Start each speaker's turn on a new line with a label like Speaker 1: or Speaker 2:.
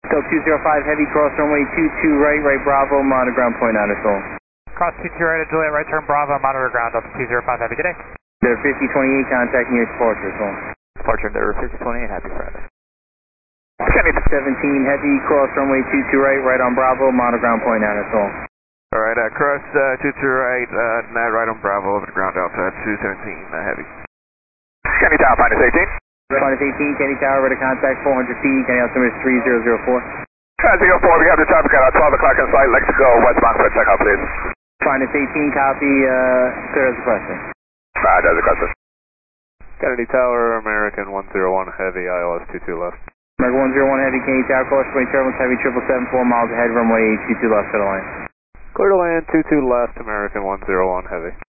Speaker 1: Still 205 Heavy, cross runway 22 right, right Bravo, monitor ground point on its own.
Speaker 2: Cross 22 right at Juliet, right turn Bravo, monitor ground up 205 Heavy, good day.
Speaker 1: There 5028, contacting your departure, so.
Speaker 3: Departure there 5028, happy Friday.
Speaker 1: 17 Heavy, cross runway 22 right, right on Bravo, monitor ground point on its own.
Speaker 4: Alright, cross 22 right, net right on Bravo, over the ground Delta 217 Heavy.
Speaker 5: Kenny Tower, Finest 18.
Speaker 1: Finest 18, Kenny Tower, ready to contact 400 feet, Kenny altimeter is 3004.
Speaker 5: 04, we have the traffic at 12 o'clock in sight, let's go westbound for a checkout, please.
Speaker 1: Finest 18, copy, clear as a question.
Speaker 5: Does the question.
Speaker 4: Kennedy Tower, American 101 Heavy, ILS 22 left.
Speaker 1: American 101 Heavy, Kennedy Tower, cross runway turbulence Heavy, 774 miles ahead, runway 22 left for the line.
Speaker 4: Clear to land 22 left, American 101 Heavy.